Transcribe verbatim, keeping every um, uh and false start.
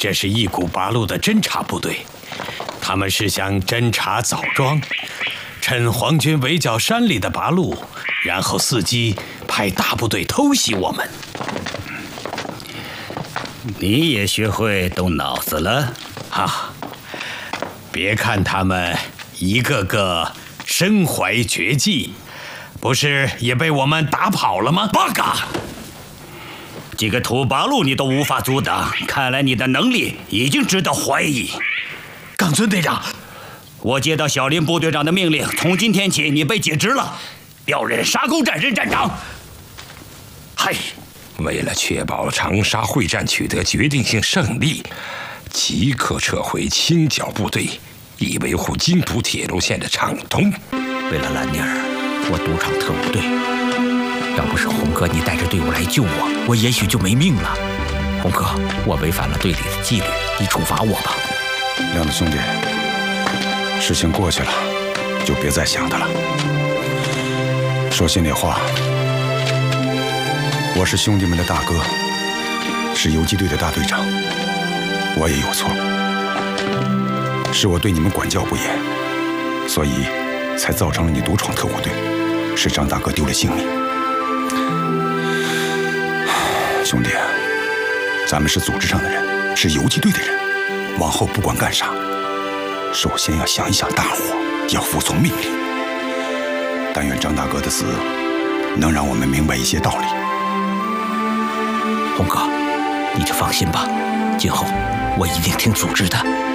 这是一股八路的侦察部队，他们是想侦察枣庄，趁皇军围剿山里的八路，然后伺机派大部队偷袭我们。 你也学会动脑子了啊！别看他们一个个身怀绝技，不是也被我们打跑了吗？ 八嘎！几个土八路你都无法阻挡，看来你的能力已经值得怀疑。 冈村队长， 我接到小林部队长的命令，从今天起你被解职了，调任沙沟战任战长。 嗨，为了确保长沙会战取得决定性胜利，即刻撤回清剿部队，以维护津浦铁路线的畅通。 为了兰妮儿，我赌场特务队，要不是红哥你带着队伍来救我，我也许就没命了。红哥，我违反了队里的纪律，你处罚我吧。 亮子兄弟，事情过去了，就别再想他了。说心里话，我是兄弟们的大哥，是游击队的大队长，我也有错，是我对你们管教不严，所以才造成了你独闯特务队，使张大哥丢了性命。兄弟，咱们是组织上的人，是游击队的人，往后不管干啥，首先要想一想大伙，要服从命令。但愿张大哥的死能让我们明白一些道理。 红哥，你就放心吧，今后我一定听组织的。